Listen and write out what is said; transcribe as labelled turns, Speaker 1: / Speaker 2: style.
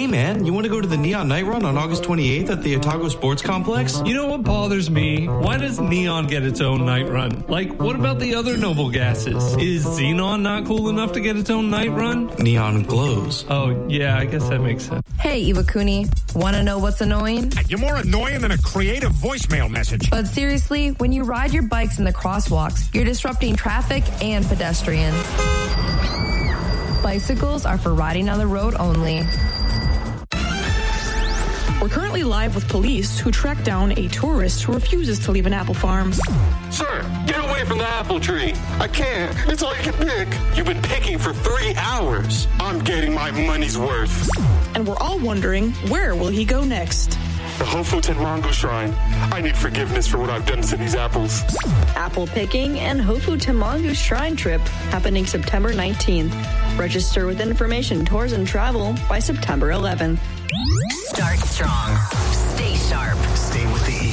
Speaker 1: man, you want to go to the Neon Night Run on August 28th at the Otago Sports Complex?
Speaker 2: You know what bothers me? Why does Neon get its own night run? Like, what about the other noble gases? Is Xenon not cool enough to get its own night run?
Speaker 1: Neon glows.
Speaker 2: Oh, yeah, I guess that makes sense.
Speaker 3: Hey, Iwakuni, want to know what's annoying?
Speaker 4: You're more annoying than a creative voicemail message.
Speaker 3: But seriously, when you ride your bikes in the crosswalks, you're disrupting traffic and pedestrians. Bicycles are for riding on the road only.
Speaker 5: We're currently live with police who tracked down a tourist who refuses to leave an apple farm.
Speaker 6: Sir, get away from the apple tree. I can't. It's all you can pick. You've been picking for 3 hours. I'm getting my money's worth.
Speaker 5: And we're all wondering, where will he go next?
Speaker 6: The Hofu Tenmangu Shrine. I need forgiveness for what I've done to these apples.
Speaker 7: Apple picking and Hofu Tenmangu Shrine trip happening September 19th. Register with Information Tours and Travel by September 11th.
Speaker 8: Start strong. Stay sharp.